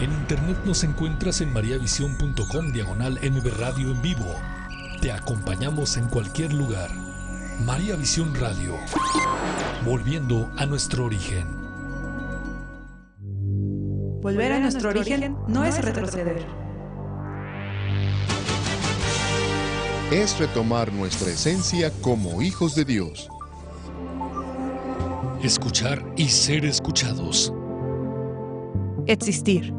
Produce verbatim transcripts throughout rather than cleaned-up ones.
En internet nos encuentras en mariavisión punto com diagonal M V Radio en vivo. Te acompañamos en cualquier lugar. María Visión Radio, volviendo a nuestro origen. Volver a nuestro origen no es retroceder. Es retomar nuestra esencia como hijos de Dios. Escuchar y ser escuchados. Existir.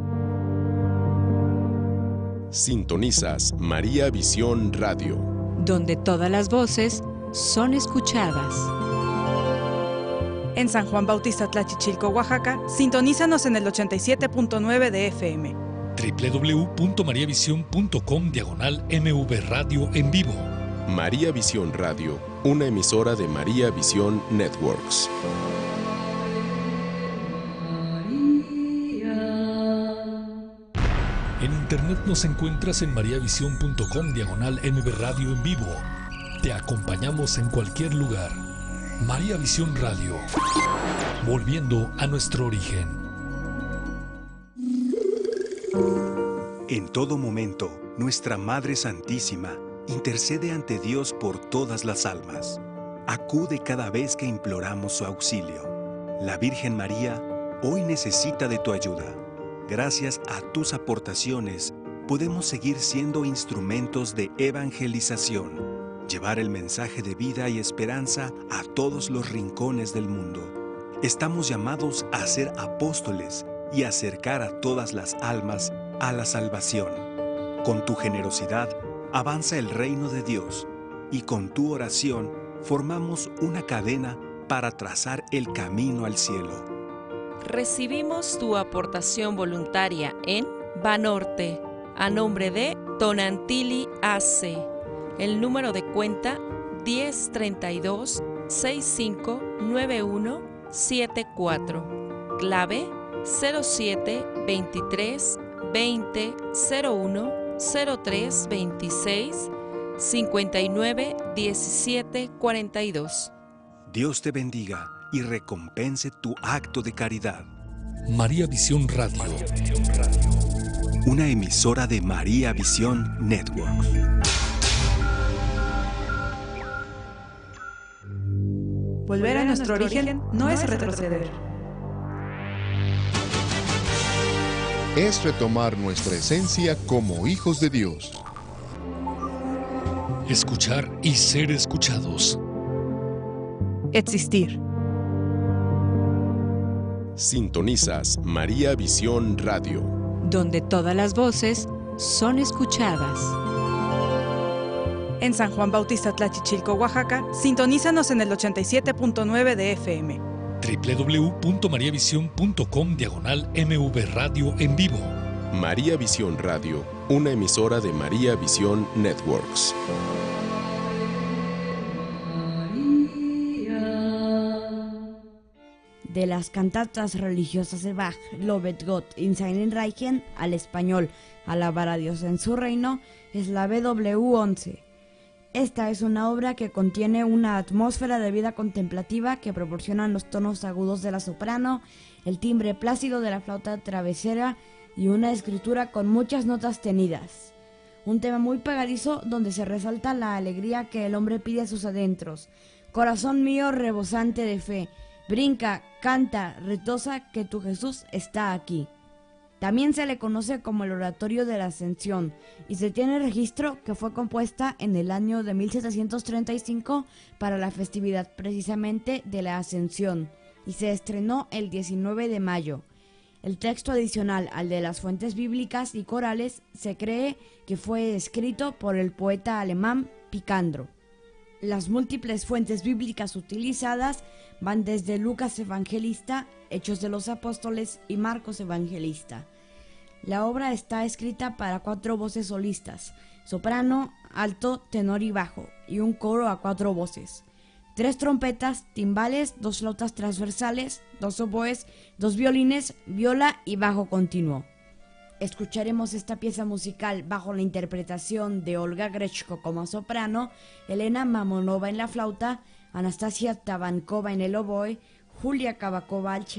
Sintonizas María Visión Radio, donde todas las voces son escuchadas. En San Juan Bautista Tlachichilco, Oaxaca, sintonízanos en el ochenta y siete punto nueve de F M. doble u doble u doble u punto mariavisión punto com diagonal M V Radio en vivo. María Visión Radio, una emisora de María Visión Networks. En internet nos encuentras en mariavisión punto com diagonal M V Radio en vivo. Te acompañamos en cualquier lugar. María Visión Radio, volviendo a nuestro origen. En todo momento, nuestra Madre Santísima intercede ante Dios por todas las almas. Acude cada vez que imploramos su auxilio. La Virgen María hoy necesita de tu ayuda. Gracias a tus aportaciones, podemos seguir siendo instrumentos de evangelización, llevar el mensaje de vida y esperanza a todos los rincones del mundo. Estamos llamados a ser apóstoles y acercar a todas las almas a la salvación. Con tu generosidad, avanza el reino de Dios, y con tu oración formamos una cadena para trazar el camino al cielo. Recibimos tu aportación voluntaria en Banorte, a nombre de Tonantili A C. El número de cuenta diez treinta y dos sesenta y cinco noventa y uno setenta y cuatro. Clave cero siete veintitrés veinte cero uno cero tres veintiséis cincuenta y nueve diecisiete cuarenta y dos. Dios te bendiga y recompense tu acto de caridad. María Visión Radio, una emisora de María Visión Networks. Volver a nuestro origen no es retroceder. Es retomar nuestra esencia como hijos de Dios. Escuchar y ser escuchados. Existir. Sintonizas María Visión Radio, donde todas las voces son escuchadas. En San Juan Bautista Tlachichilco, Oaxaca, sintonízanos en el ochenta y siete punto nueve de F M. doble u doble u doble u punto mariavisión punto com diagonal M V Radio en vivo. María Visión Radio, una emisora de María Visión Networks. De las cantatas religiosas de Bach, Lobet Gott in seinen Reichen, al español, Alabar a Dios en su reino, es la B W once. Esta es una obra que contiene una atmósfera de vida contemplativa que proporcionan los tonos agudos de la soprano, el timbre plácido de la flauta travesera y una escritura con muchas notas tenidas. Un tema muy pegadizo donde se resalta la alegría que el hombre pide a sus adentros. Corazón mío rebosante de fe, brinca, canta, retosa que tu Jesús está aquí. También se le conoce como el Oratorio de la Ascensión y se tiene registro que fue compuesta en el año de mil setecientos treinta y cinco para la festividad precisamente de la Ascensión y se estrenó el diecinueve de mayo. El texto adicional al de las fuentes bíblicas y corales se cree que fue escrito por el poeta alemán Picandro. Las múltiples fuentes bíblicas utilizadas van desde Lucas Evangelista, Hechos de los Apóstoles y Marcos Evangelista. La obra está escrita para cuatro voces solistas, soprano, alto, tenor y bajo, y un coro a cuatro voces. Tres trompetas, timbales, dos flautas transversales, dos oboes, dos violines, viola y bajo continuo. Escucharemos esta pieza musical bajo la interpretación de Olga Grechko como soprano, Elena Mamonova en la flauta, Anastasia Tabankova en el oboe, Julia Kabakova al